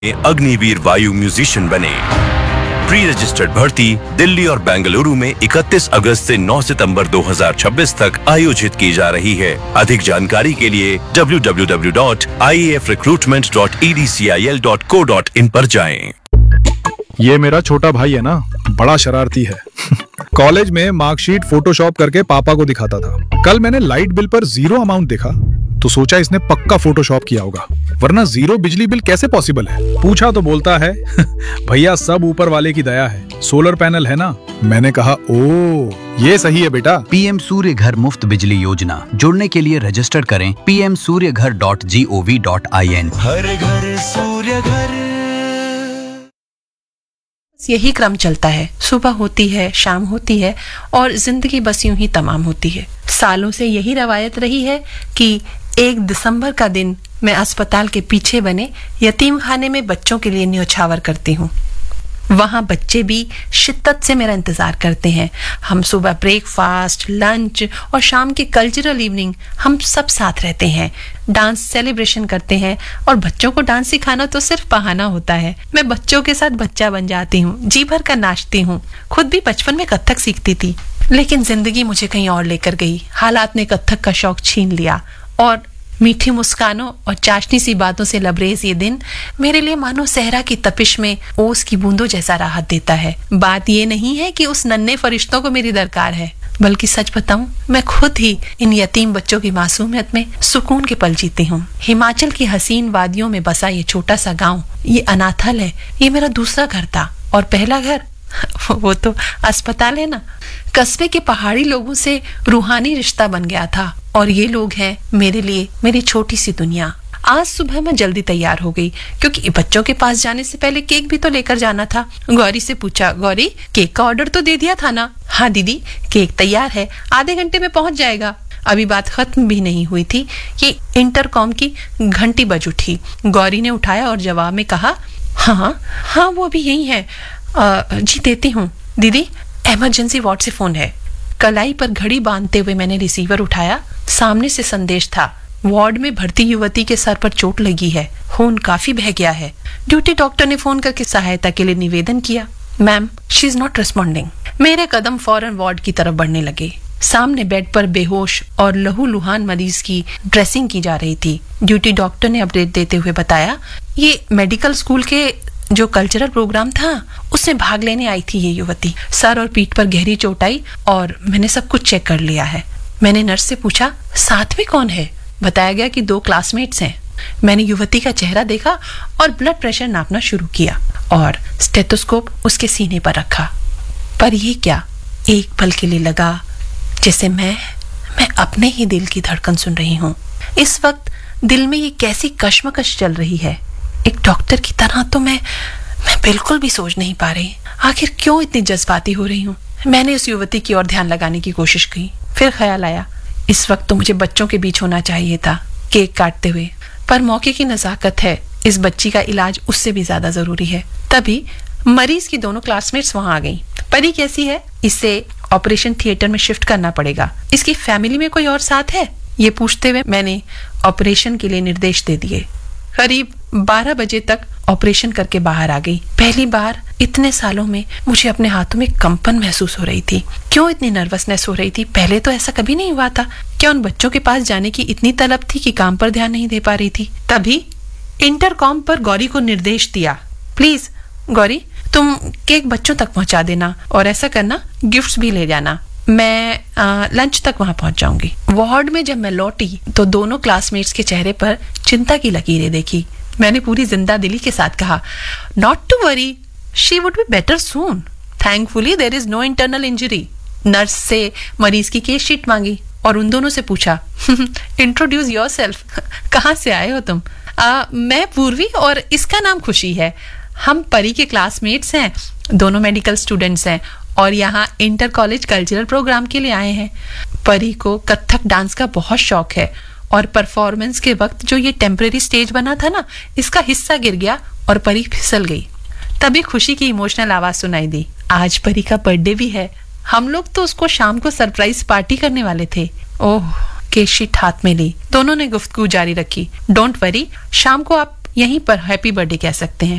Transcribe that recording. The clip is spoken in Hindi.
अग्निवीर वायु म्यूजिशियन बने। प्री रजिस्टर्ड भर्ती दिल्ली और बेंगलुरु में 31 अगस्त से 9 सितंबर 2026 तक आयोजित की जा रही है। अधिक जानकारी के लिए www.iafrecruitment.edcil.co.in पर जाएं। ये मेरा छोटा भाई है ना, बड़ा शरारती है। कॉलेज में मार्कशीट फोटोशॉप करके पापा को दिखाता था। कल मैंने लाइट बिल पर 0 अमाउंट देखा तो सोचा इसने पक्का फोटोशॉप किया होगा, वरना 0 बिजली बिल कैसे पॉसिबल है। पूछा तो बोलता है भैया सब ऊपर वाले की दया है, सोलर पैनल है ना। मैंने कहा ओ ये सही है बेटा। पीएम सूर्य घर मुफ्त बिजली योजना, जुड़ने के लिए रजिस्टर करें pmsuryaghar.gov.in। हर घर सूर्य घर। यही क्रम चलता है, सुबह होती है, शाम होती है और जिंदगी बस यूं ही तमाम होती है। सालों से यही रवायत रही है कि 1 दिसंबर का दिन मैं अस्पताल के पीछे बने यतीम खाने में बच्चों के लिए न्योछावर करती हूँ। वहां बच्चे भी शिद्दत से मेरा इंतजार करते हैं। हम सुबह ब्रेकफास्ट, लंच और शाम की कल्चरल इवनिंग हम सब साथ रहते हैं, डांस सेलिब्रेशन करते हैं और बच्चों को डांस सिखाना तो सिर्फ बहाना होता है। मैं बच्चों के साथ बच्चा बन जाती हूँ, जी भर कर नाचती हूँ। खुद भी बचपन में कथक सीखती थी, लेकिन जिंदगी मुझे कहीं और लेकर गई। हालात ने कथक का शौक छीन लिया और मीठी मुस्कानों और चाशनी सी बातों से लबरेज ये दिन मेरे लिए मानो सहरा की तपिश में ओस की बूंदों जैसा राहत देता है। बात ये नहीं है कि उस नन्हे फरिश्तों को मेरी दरकार है, बल्कि सच बताऊं मैं खुद ही इन यतीम बच्चों की मासूमियत में सुकून के पल जीती हूँ। हिमाचल की हसीन वादियों में बसा ये छोटा सा गाँव, ये अनाथल है। ये मेरा दूसरा घर था और पहला घर वो तो अस्पताल है ना। कस्बे के पहाड़ी लोगों से रूहानी रिश्ता बन गया था और ये लोग हैं मेरे लिए मेरी छोटी सी दुनिया। आज सुबह मैं जल्दी तैयार हो गई क्योंकि बच्चों के पास जाने से पहले केक भी तो लेकर जाना था। गौरी से पूछा, गौरी केक का ऑर्डर तो दे दिया था ना? हाँ दीदी, केक तैयार है, आधे घंटे में पहुंच जाएगा। अभी बात खत्म भी नहीं हुई थी कि इंटरकॉम की घंटी बज उठी। गौरी ने उठाया और जवाब में कहा, हाँ वो अभी यही है। जी देती हूँ दीदी, इमरजेंसी वार्ड से फोन है। कलाई पर घड़ी बांधते हुए मैंने रिसीवर उठाया। सामने से संदेश था, वार्ड में भर्ती युवती के सर पर चोट लगी है, खून काफी बह गया है। ड्यूटी डॉक्टर ने फोन करके सहायता के लिए निवेदन किया। Ma'am, she is not responding. मेरे कदम फौरन वार्ड की तरफ बढ़ने लगे। सामने बेड पर बेहोश और लहूलुहान मरीज की ड्रेसिंग की जा रही थी। ड्यूटी डॉक्टर ने अपडेट देते हुए बताया, ये मेडिकल स्कूल के जो कल्चरल प्रोग्राम था उसमें भाग लेने आई थी ये युवती। सर और पीठ पर गहरी चोट आई और मैंने सब कुछ चेक कर लिया है। मैंने नर्स से पूछा, साथ में कौन है? बताया गया कि 2 क्लासमेट्स हैं। मैंने युवती का चेहरा देखा और ब्लड प्रेशर नापना शुरू किया और स्टेथोस्कोप उसके सीने पर रखा। पर ये क्या, एक पल के लिए लगा जैसे मैं अपने ही दिल की धड़कन सुन रही हूँ। इस वक्त दिल में ये कैसी कश्मकश चल रही है। एक डॉक्टर की तरह तो मैं बिल्कुल भी सोच नहीं पा रही, आखिर क्यों इतनी जज्बाती हो रही हूँ। मैंने उस युवती की ओर ध्यान लगाने की कोशिश की, फिर ख्याल आया इस वक्त तो मुझे बच्चों के बीच होना चाहिए था, केक काटते हुए। पर मौके की नजाकत है, इस बच्ची का इलाज उससे भी ज्यादा जरूरी है। तभी मरीज की दोनों क्लासमेट्स वहां आ गई। परी कैसी है? इसे ऑपरेशन थिएटर में शिफ्ट करना पड़ेगा। इसकी फैमिली में कोई और साथ है? ये पूछते हुए मैंने ऑपरेशन के लिए निर्देश दे दिए। करीब 12 बजे तक ऑपरेशन करके बाहर आ गई। पहली बार इतने सालों में मुझे अपने हाथों में कंपन महसूस हो रही थी। क्यों इतनी नर्वसनेस हो रही थी? पहले तो ऐसा कभी नहीं हुआ था। क्या उन बच्चों के पास जाने की इतनी तलब थी कि काम पर ध्यान नहीं दे पा रही थी? तभी इंटरकॉम पर गौरी को निर्देश दिया, प्लीज गौरी तुम केक बच्चों तक पहुंचा देना और ऐसा करना गिफ्ट्स भी ले जाना। मैं लंच तक वहां पहुंच जाऊंगी। वार्ड में जब मैं लौटी तो दोनों क्लासमेट्स के चेहरे पर चिंता की लकीरें देखी। मैंने पूरी जिंदा दिली के साथ कहा, not to worry, she would be better soon. Thankfully there is no internal injury. Nurse से मरीज की केस शीट मांगी और उन दोनों से पूछा, इंट्रोड्यूस योरसेल्फ, कहाँ से आए हो तुम? मैं पूर्वी और इसका नाम खुशी है। हम परी के क्लासमेट्स हैं, दोनों मेडिकल स्टूडेंट्स हैं और यहाँ इंटर कॉलेज कल्चरल प्रोग्राम के लिए आए हैं। परी को कथक डांस का बहुत शौक है और परफॉर्मेंस के वक्त जो ये टेम्परेरी स्टेज बना था ना, इसका हिस्सा गिर गया और परी फिसल गई। तभी खुशी की इमोशनल आवाज सुनाई दी, आज परी का बर्थडे भी है। हम लोग तो उसको शाम को सरप्राइज पार्टी करने वाले थे। ओह, केक शीट हाथ में ली, दोनों ने गुफ्तगू जारी रखी। डोंट वरी, शाम को आप यहीं पर हैप्पी बर्थडे कह सकते हैं।